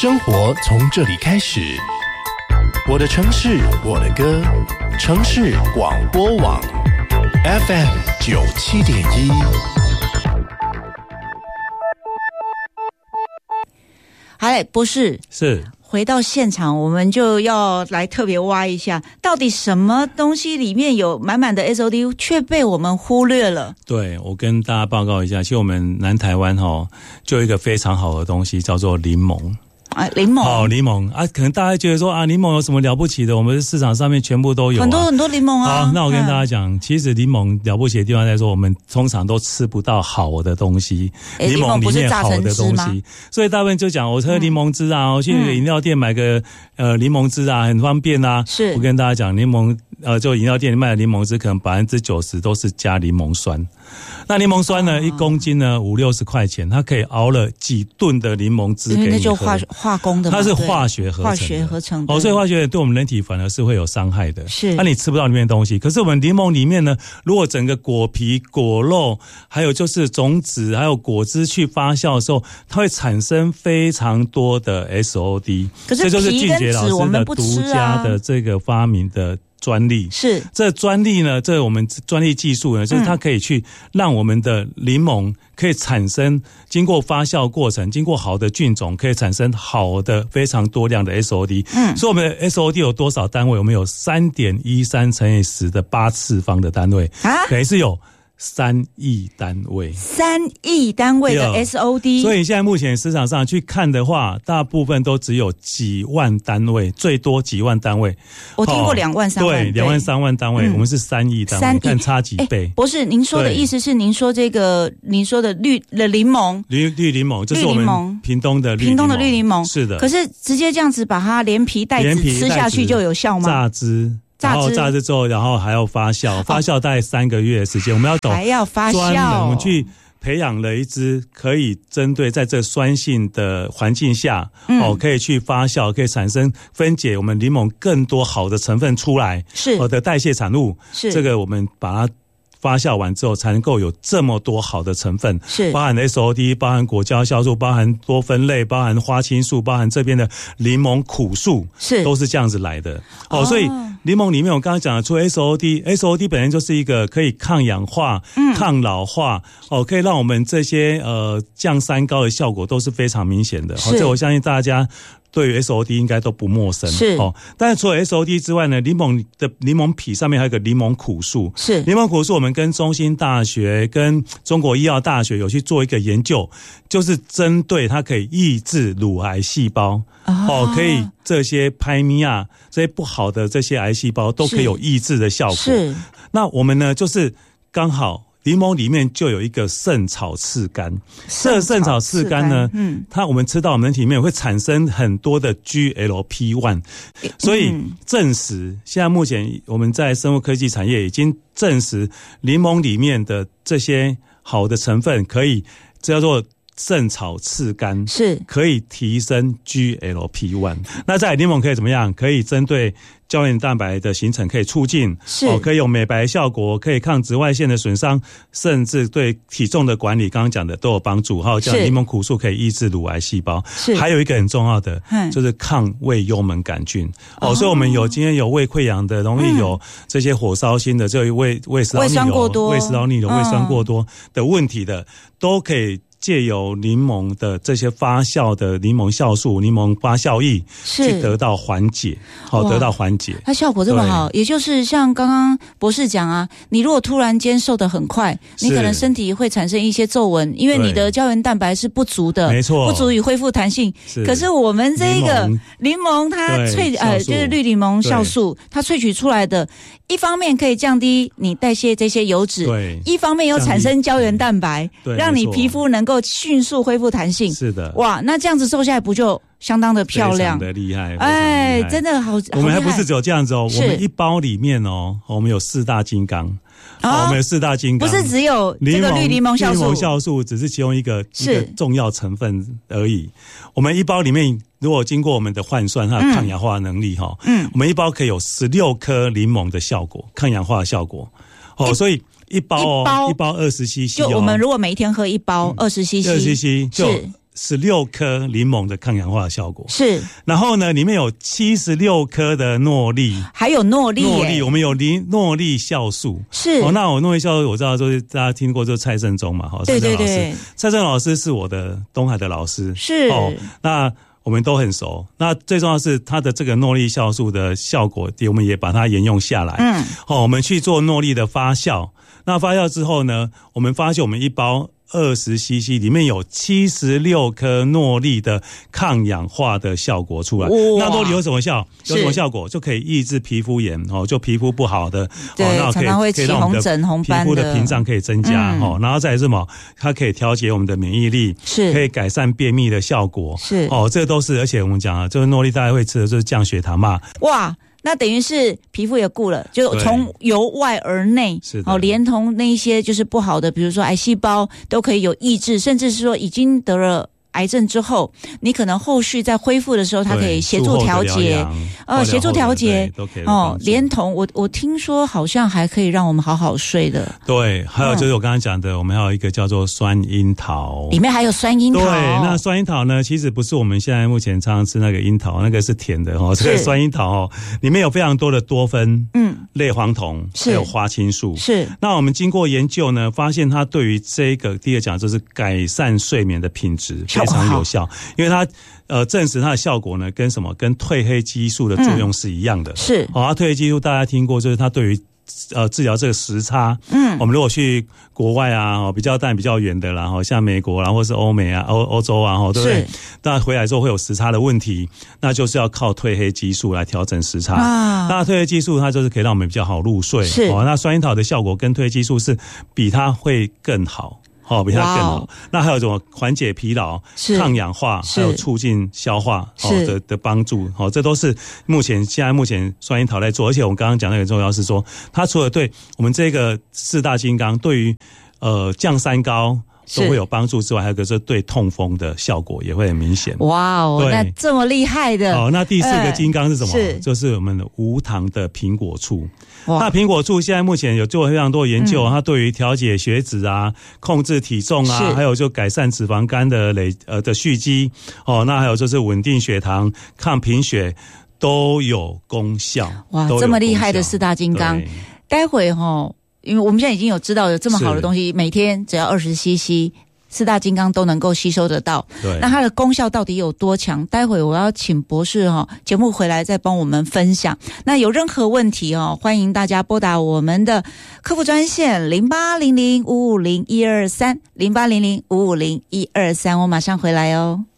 生活从这里开始，我的城市，我的歌，城市广播网 FM97.1。 好嘞，博士是。 回到现场，我们就要来特别挖一下，到底什么东西里面有满满的 SOD 却被我们忽略了？ 对，我跟大家报告一下，其实我们南台湾就有一个非常好的东西叫做柠檬。 柠檬， 柠檬啊，可能大家觉得说柠檬有什么了不起的？我们市场上面全部都有很多很多柠檬啊。 好，那我跟大家讲，其实柠檬了不起的地方在说，我们通常都吃不到好的东西，柠檬里面好的东西，所以大部分就讲我喝柠檬汁啊，我去饮料店买个柠檬汁啊，很方便啊。 是， 我跟大家讲，柠檬就饮料店卖的柠檬汁，可能90%都是加柠檬酸。那柠檬酸呢，1公斤呢50-60块钱，它可以熬了几吨的柠檬汁给你喝。 那就化工的嘛， 它是化学合成的。所以化学对我们人体反而是会有伤害的。 是， 那你吃不到里面的东西。可是我们柠檬里面呢，如果整个果皮、果肉，还有就是种子，还有果汁去发酵的时候，它会产生非常多的 SOD。 可是这就是俊杰老师的独家的这个发明的专利。 是， 这专利呢，这我们专利技术呢，就是它可以去让我们的柠檬可以产生经过发酵过程，经过好的菌种，可以产生好的非常多量的 SOD。所以我们的 SOD 有多少单位？我们有3.13乘以10的8次方的单位，等于是有3亿单位 ，3亿单位的 SOD。 所以现在目前市场上去看的话，大部分都只有几万单位，最多几万单位。 我听过2万3万， 对，2万3万单位，我们是3亿单位，看差几倍。 博士，您说的意思是，您说您说的绿柠檬， 绿柠檬，就是我们屏东的绿柠檬， 是的。 可是直接这样子把它连皮带籽吃下去就有效吗？ 榨汁。然后榨汁之后，然后还要发酵，发酵大概3个月的时间。我们要懂， 还要发酵， 我们去培养了一支可以针对在这酸性的环境下，可以去发酵，可以产生分解我们柠檬更多好的成分出来， 是的代谢产物。 是这个我们把它发酵完之后，才能够有这么多好的成分， 是包含 SOD， 包含果胶酵素，包含多酚类，包含花青素，包含这边的柠檬苦素，都是这样子来的。所以柠檬里面我刚刚讲的，除了 SOD 本身就是一个可以抗氧化、抗老化，可以让我们这些降三高的效果都是非常明显的。这我相信大家对于 SOD 应该都不陌生。 是但是除了 SOD 之外呢，柠檬皮上面还有一个柠檬苦素。 是柠檬苦素，我们跟中兴大学、跟中国医药大学有去做一个研究，就是针对它可以抑制乳癌细胞。可以这些拍咪啊，这些不好的这些癌细胞都可以有抑制的效果。 是， 那我们呢，就是刚好柠檬里面就有一个圣草刺苷，这圣草刺苷呢，我们吃到我们人体里面会产生很多的 GLP-1，所以证实现在目前我们在生物科技产业已经证实，柠檬里面的这些好的成分可以叫做圣草刺苷， 是可以提升 GLP-1。那在柠檬可以怎么样？可以针对胶原蛋白的形成，可以促进，可以有美白效果，可以抗紫外线的损伤，甚至对体重的管理，刚刚讲的都有帮助。还有像柠檬苦素可以抑制乳癌细胞，还有一个很重要的就是抗胃幽门杆菌。所以我们今天有胃溃疡的，容易有这些火烧心的，就胃酸过多、 胃食道逆流、胃酸过多的问题的，都可以借由柠檬的这些发酵的柠檬酵素、柠檬发酵液去得到缓解，得到缓解。 它效果这么好，也就是像刚刚博士讲啊，你如果突然间瘦得很快，你可能身体会产生一些皱纹，因为你的胶原蛋白是不足的， 没错， 不足以恢复弹性。可是我们这个柠檬它就是绿柠檬酵素，它萃取出来的，一方面可以降低你代谢这些油脂，一方面又产生胶原蛋白，让你皮肤能够迅速恢复弹性。 是的， 哇，那这样子瘦下来不就相当的漂亮， 非常的厉害， 真的好。 我们还不是只有这样子我们一包里面我们有4大金刚。我们有4大金刚， 不是只有这个绿柠檬酵素， 绿柠檬酵素只是其中一个重要成分而已。我们一包里面，如果经过我们的换算，它的抗氧化能力我们一包可以有16颗柠檬的效果，抗氧化的效果。所以一包20cc， 就我们如果每一天喝一包20cc， 就 16颗柠檬的抗氧化效果， 是。 然后呢，里面有76颗的诺丽， 还有诺丽， 我们有诺丽酵素， 是。 那我诺丽酵素我知道，就是大家听过，就是蔡胜忠嘛， 对对对， 蔡胜老师是我的东海的老师， 是。 那我们都很熟。那最重要的是它的这个诺丽酵素的效果，我们也把它沿用下来。我们去做诺丽的发酵。那发酵之后呢，我们发现我们一包20cc 里面有76颗诺丽的抗氧化的效果出来。那诺丽有什么效果？就可以抑制皮肤炎，就皮肤不好的， 对，常常会起红疹红斑的皮肤的屏障可以增加，然后再来是什么？它可以调节我们的免疫力， 是， 可以改善便秘的效果， 是。 这都是，而且我们讲啊，就是诺丽大家会吃的就是降血糖嘛。 哇！那等于是皮肤也顾了，就从由外而内，连同那一些就是不好的，比如说癌细胞都可以有抑制，甚至是说已经得了癌症之后，你可能后续在恢复的时候，它可以协助调节，协助调节，连同我听说好像还可以让我们好好睡的。 对，还有就是我刚刚讲的，我们还有一个叫做酸樱桃， 里面还有酸樱桃。 对，那酸樱桃呢，其实不是我们现在目前常常吃那个樱桃，那个是甜的这个酸樱桃里面有非常多的多酚，类黄酮，还有花青素。是。那我们经过研究呢，发现它对于这个第二讲就是改善睡眠的品质非常有效，因为它证实它的效果呢，跟什么？跟褪黑激素的作用是一样的。是。褪黑激素大家听过，就是它对于治疗这个时差。我们如果去国外啊，比较淡比较远的啦，像美国啦，或是欧美啊、欧洲啊，对不对？那回来之后会有时差的问题，那就是要靠褪黑激素来调整时差。那褪黑激素它就是可以让我们比较好入睡。是。那酸樱桃的效果跟褪黑激素是比它会更好。比它更好。那还有什么缓解疲劳、抗氧化，还有促进消化的帮助。这都是现在目前酸樱桃在做。而且我们刚刚讲的很重要是说，它除了对我们这个4大金刚对于降三高都会有帮助之外，还有一个是对痛风的效果也会很明显。 哇哦，那这么厉害的。 那第4个金刚是什么？就是我们的无糖的苹果醋。那苹果醋现在目前有做非常多的研究，它对于调节血脂啊、控制体重啊，还有就改善脂肪肝的蓄积那还有就是稳定血糖、抗贫血都有功效。哇， 这么厉害的4大金刚，待会因为我们现在已经有知道有这么好的东西，每天只要20cc。4大金刚都能够吸收得到，对，那它的功效到底有多强？待会我要请博士节目回来再帮我们分享。那有任何问题欢迎大家拨打我们的客服专线0800550123 0800550123，我马上回来哦。